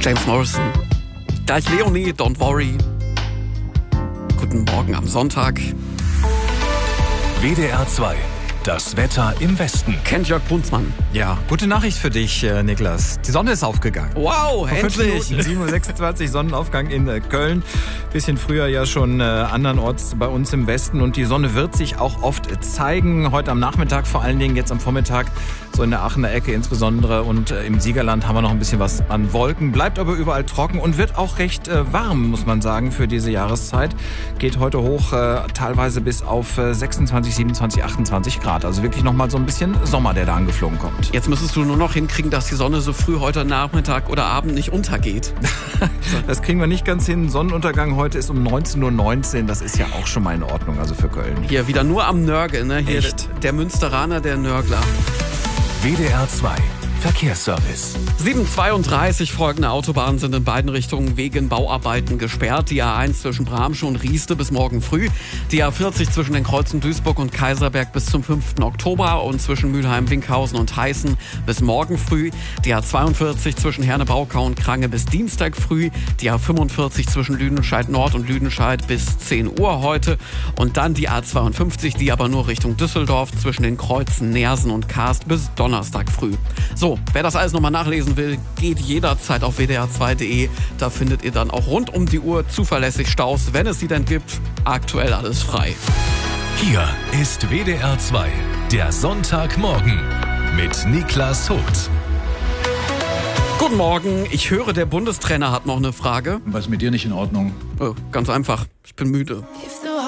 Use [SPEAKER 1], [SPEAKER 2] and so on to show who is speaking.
[SPEAKER 1] James Morrison. Gleich Leonie, Don't Worry. Guten Morgen am Sonntag.
[SPEAKER 2] WDR 2. Das Wetter im Westen.
[SPEAKER 1] Kennt Jörg Brunsmann.
[SPEAKER 3] Ja, gute Nachricht für dich, Niklas. Die Sonne ist aufgegangen.
[SPEAKER 1] Wow,
[SPEAKER 3] Vor
[SPEAKER 1] endlich.
[SPEAKER 3] 7.26 Uhr Sonnenaufgang in Köln. Bisschen früher ja schon andernorts bei uns im Westen. Und die Sonne wird sich auch oft zeigen. Heute am Nachmittag, vor allen Dingen jetzt am Vormittag, so in der Aachener Ecke insbesondere. Und im Siegerland haben wir noch ein bisschen was an Wolken. Bleibt aber überall trocken und wird auch recht warm, muss man sagen, für diese Jahreszeit. Geht heute hoch, teilweise bis auf 26, 27, 28 Grad. Also wirklich nochmal so ein bisschen Sommer, der da angeflogen kommt.
[SPEAKER 1] Jetzt müsstest du nur noch hinkriegen, dass die Sonne so früh heute Nachmittag oder Abend nicht untergeht.
[SPEAKER 3] Das kriegen wir nicht ganz hin. Sonnenuntergang heute ist um 19.19 Uhr. Das ist ja auch schon mal in Ordnung, also für Köln.
[SPEAKER 1] Hier wieder nur am Nörgeln, ne? Hier
[SPEAKER 3] Echt?
[SPEAKER 1] der Münsteraner, der Nörgler.
[SPEAKER 2] WDR 2. Verkehrsservice.
[SPEAKER 1] 7:32 folgende Autobahnen sind in beiden Richtungen wegen Bauarbeiten gesperrt. Die A1 zwischen Bramsche und Rieste bis morgen früh. Die A40 zwischen den Kreuzen Duisburg und Kaiserberg bis zum 5. Oktober und zwischen Mülheim, Winkhausen und Heißen bis morgen früh. Die A42 zwischen Herne-Baukau und Krange bis Dienstag früh. Die A45 zwischen Lüdenscheid Nord und Lüdenscheid bis 10 Uhr heute. Und dann die A52, die aber nur Richtung Düsseldorf zwischen den Kreuzen Neersen und Karst bis Donnerstag früh. So, wer das alles nochmal nachlesen will, geht jederzeit auf wdr2.de. Da findet ihr dann auch rund um die Uhr zuverlässig Staus, wenn es sie denn gibt. Aktuell alles frei.
[SPEAKER 2] Hier ist WDR 2. Der Sonntagmorgen mit Niklas Vogt.
[SPEAKER 1] Guten Morgen, ich höre, der Bundestrainer hat noch eine Frage.
[SPEAKER 4] Was ist mit dir nicht in Ordnung?
[SPEAKER 1] Ganz einfach, ich bin müde.
[SPEAKER 5] If